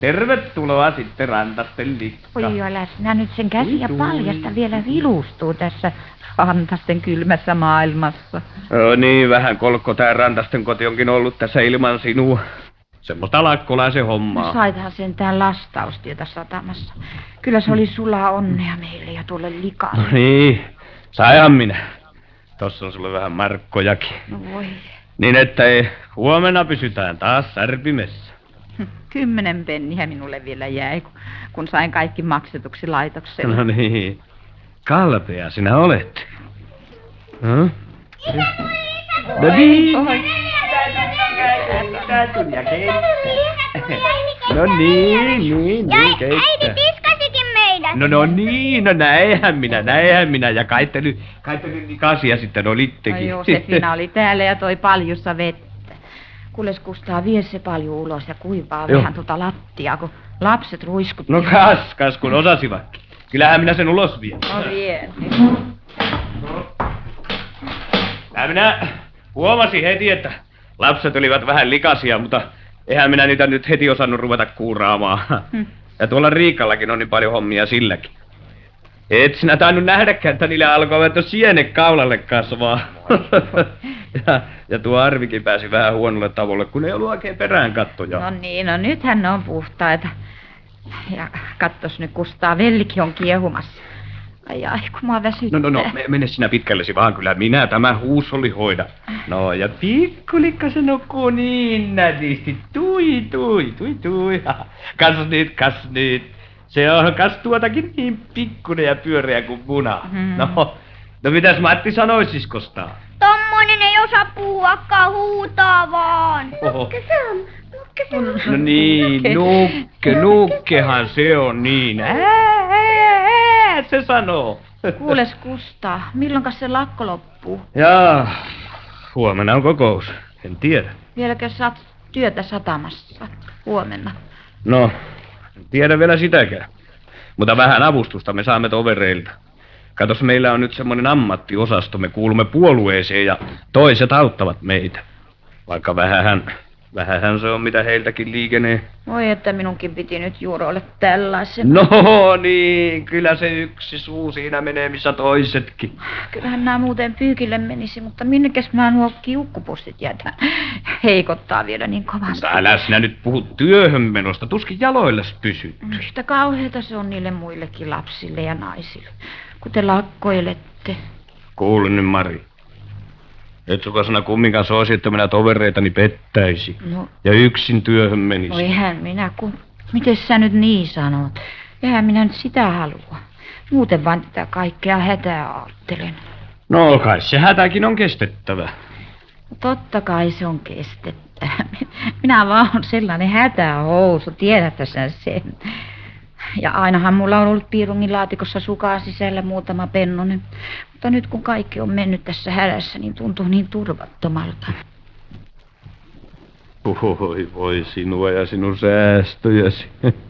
Tervetuloa sitten Rantasten likka. Oi, älä sinä nyt sen käsiä paljasta vielä vilustuu tässä Rantasten kylmässä maailmassa. Niin, vähän kolkko tää Rantasten koti onkin ollut tässä ilman sinua. Semmoista lakkolaisen hommaa. No, saithan sentään lastaustyötä satamassa. Kyllä se oli sulla onnea meille ja tuolle likalle. No niin, saihan minä. Tossa on sulle vähän markkojakin. No voi. Niin että ei, huomenna pysytään taas särpimessä. 10 penniä minulle vielä jäi, kun sain kaikki maksetuksi laitokselle. No niin, kalpea sinä olet. No niin. No niin, keittää. Äiti tiskasikin meidät. No niin, no näinhän minä. Ja kaittelin likasia sitten olittekin. No Joosefina oli täällä ja toi paljussa vettä. Kuules Kustaa, vie se palju ulos ja kuivaa vähän tuota lattiaa, kun lapset ruiskuttivat. No kas, kun osasivatkin. Kyllähän minä sen ulos vien. No vien. Minä huomasin heti, että lapset olivat vähän likaisia, mutta eihän minä niitä nyt heti osannut ruveta kuuraamaan. Ja tuolla Riikallakin on niin paljon hommia silläkin. Et sinä tainnut nähdäkään, että niille alkoivat jo siene kaulalle kasvaa. ja tuo Arvikin pääsi vähän huonolle tavolle, kun ei ollut oikein perään kattoja. No niin, no nythän ne on puhtaita. Ja kattos nyt Kustaa, vellikin on kiehumassa. Ai, kun mua väsyttää. No, mene sinä pitkällesi vaan, kyllä minä tämä huusholli hoida. No, ja pikkulikka se nukkuu niin nätisti. Tui. Kas nyt. Se on kas tuotakin niin pikkuinen ja pyöreä kuin muna. No mitäs Matti sanois siskosta? Tommonen ei osaa puhuakaan, huutaa vaan. Nukke se on. No niin, nukkehan se on niin. Se sanoo. Kuules Kustaa, milloinkas se lakko loppuu? Jaa, huomenna on kokous. En tiedä. Vieläkö saat työtä satamassa huomenna? No, en tiedä vielä sitäkään. Mutta vähän avustusta me saamme tovereilta. Katos, meillä on nyt semmoinen ammattiosasto. Me kuulumme puolueeseen ja toiset auttavat meitä. Vaikka vähähän se on, mitä heiltäkin liikenee. Voi, että minunkin piti nyt juuri olla tällaisen. No niin, kyllä se yksi suu siinä menee, missä toisetkin. Kyllähän nämä muuten pyykille menisi, mutta minnekäs mä nuo kiukkupussit jätän? Heikottaa vielä niin kovasti. Älä sinä nyt puhu työhön menosta, tuskin jaloilles pysyt. Yhtä kauheata se on niille muillekin lapsille ja naisille, kun te lakkoilette. Kuule nyt, Mari. Et sukasena kumminkaan soisi, että minä tovereitani pettäisi. No. Ja yksin työhön menisi. Oihän minä, miten sä nyt niin sanot? Eihän minä nyt sitä halua. Muuten vaan tätä kaikkea hätää aattelen. No kai se hätäkin on kestettävä. Totta kai se on kestettävä. Minä vaan on sellainen hätähousu, tiedätkö sä sen? Ja ainahan mulla on ollut piirungin laatikossa sukaan sisällä muutama pennonen. Mutta nyt kun kaikki on mennyt tässä hädässä, niin tuntuu niin turvattomalta. Voi sinua ja sinun säästöjäsi.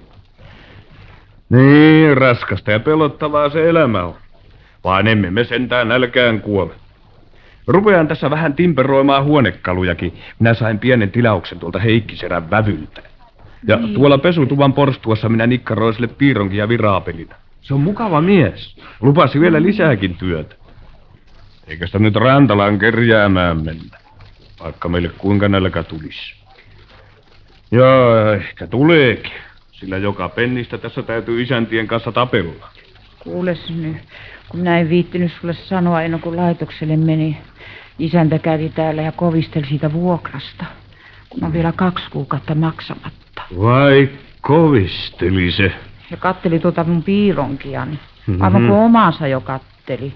Niin, raskasta ja pelottavaa se elämä on. Vaan emme me sentään nälkään kuole. Rupean tässä vähän timperoimaan huonekalujakin. Minä sain pienen tilauksen tuolta Heikkiserän vävyltä. Ja tuolla pesutuvan porstuassa minä nikkaroin sille piironkin ja viraapelina. Se on mukava mies. Lupasi vielä lisääkin työtä. Eikä sitä nyt Rantalaan kerjäämään mennä. Vaikka meille kuinka nälkä tulisi. Ja ehkä tuleekin. Sillä joka pennistä tässä täytyy isäntien kanssa tapella. Kuules nyt, kun minä en viittinyt sulle sanoa ennen kuin laitokselle meni. Isäntä kävi täällä ja kovisteli siitä vuokrasta, kun on vielä 2 kuukautta maksamatta. Vai kovisteli se? Ja katteli tuota mun piironkiani. Aivan kuin omansa jo katteli.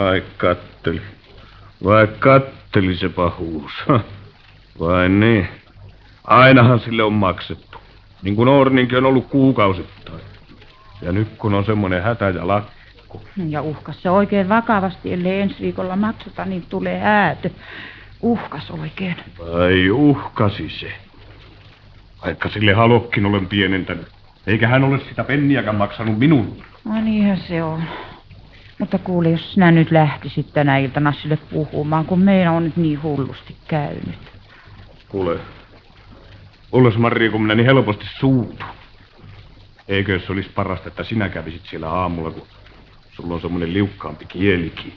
Vai katteli se pahuus. Vai niin? Ainahan sille on maksettu. Niin kuin Orninkin on ollut kuukausittain. Ja nyt kun on semmoinen hätä ja lakko. Ja uhkas se oikein vakavasti, ellei ensi viikolla makseta, niin tulee häätö. Uhkas oikein. Vai uhkasi se. Vaikka sille halokkin olen pienentänyt. Eikä hän ole sitä penniäkään maksanut minulle. No niinhän se on. Mutta kuule, jos sinä nyt lähtisit tänä iltana sille puhumaan, kun meidän on nyt niin hullusti käynyt. Kuule, Mari, kun minä niin helposti suutun. Eikö se olisi parasta, että sinä kävisit siellä aamulla, kun sulla on semmoinen liukkaampi kielikin?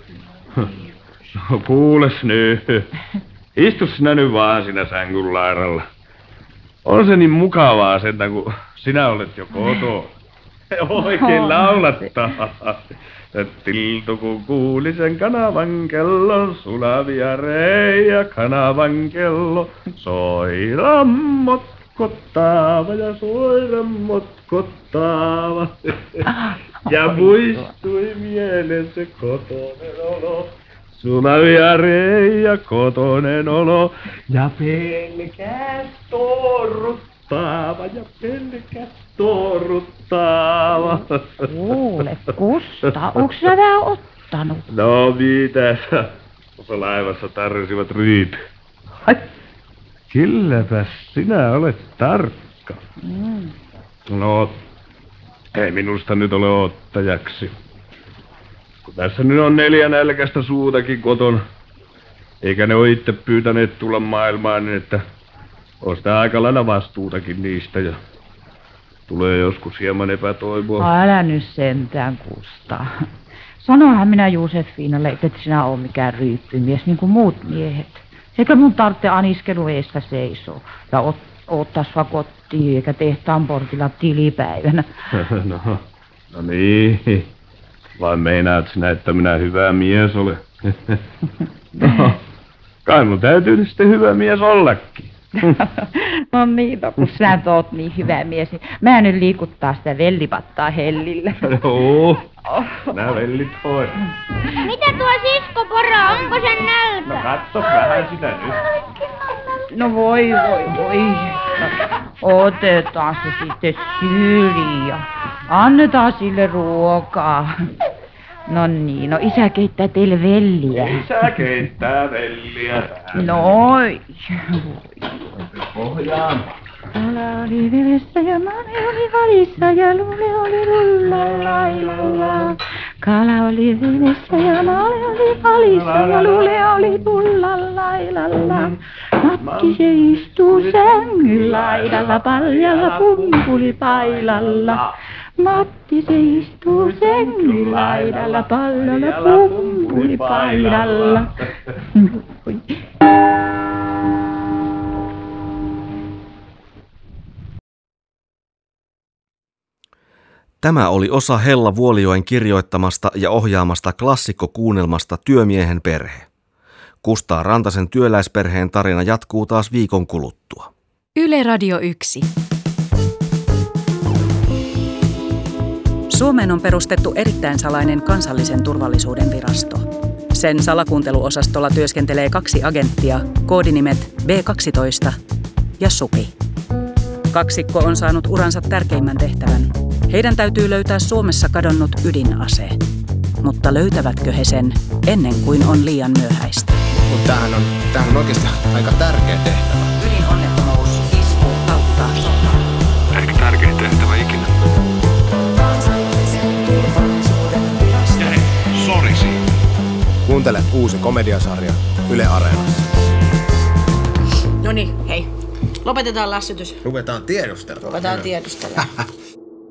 No kuules nyt. Istu sinä nyt vaan siinä sängyn laidalla. On se niin mukavaa sentään, kun sinä olet jo koto. Oikein laulattaa. Tiltu kun kuuli sen kanavan kellon, sulavia reijä kanavan kello. Soiran motkottaava ja soiran motkottaava. Ja muistui mieleen se kotonen olo. Sulavia reijä kotonen olo. Ja pelkäs torruttaava ja pelkäs torruttaava. Kuule, Kusta, onko sä vähän ottanut? No mitä sä? Tuossa laivassa tarjosivat ryypy. Ai, kylläpäs sinä olet tarkka. No, ei minusta nyt ole ottajaksi. Kun tässä nyt on 4 nälkäistä suutakin kotona. Eikä ne ole itse pyytäneet tulla maailmaan, niin että on sitä aika lailla vastuutakin niistä ja tulee joskus hieman epätoivoa. Älä nyt sentään, Kusta. Sanoinhan minä Josefiinalle, että et sinä ole mikään ryyppymies, niin kuin muut miehet. Eikä mun tarvitse aniskelu eestä seisoo ja ottaa sua kotiin, eikä tehtaan portilla tilipäivänä. No niin. Vai meinaat sinä, että minä hyvä mies olen? No, kai mun täytyy nyt sitten hyvä mies ollakin. No niin, kun sinä oot niin hyvä mies, niin mä nyt liikuttaa sitä vellipattaa hellillä. Joo, nää vellit hoida. Mitä tuo siskopora, onko sen nälkä? No katso vähän sitä nyt. No voi. Otetaan se sitten syliin ja annetaan sille ruokaa. No niin, no isä keittää teille velliä. Isä keittää velliä. Noi. Pohjaan. Kala oli vedessä ja mane oli valissa ja luule oli lullalailalla. Kala oli vedessä ja mane oli valissa ja luule oli lullalailalla. Matti se istuu sängyn laidalla paljalla pumpulipailalla. Matti se istuu sängyn laidalla paljalla pumpulipailalla. Tämä oli osa Hella Vuolijoen kirjoittamasta ja ohjaamasta klassikkokuunnelmasta Työmiehen perhe. Kustaa Rantasen työläisperheen tarina jatkuu taas viikon kuluttua. Yle Radio 1. Suomeen on perustettu erittäin salainen kansallisen turvallisuuden virasto. Sen salakuunteluosastolla työskentelee 2 agenttia, koodinimet B12 ja Supi. Kaksikko on saanut uransa tärkeimmän tehtävän. Heidän täytyy löytää Suomessa kadonnut ydinase. Mutta löytävätkö he sen ennen kuin on liian myöhäistä? Mutta tämähän on oikeasti aika tärkeä tehtävä. Ydinonnettomuus, isku, kautta, sota. Ehkä tärkein tehtävä ikinä. Sorisi. Kuuntele uusi komediasarja Yle Areenassa. Noniin, hei. Lopetetaan lässytys. Ruvetaan tiedustelemaan. Ruvetaan tiedustelemaan.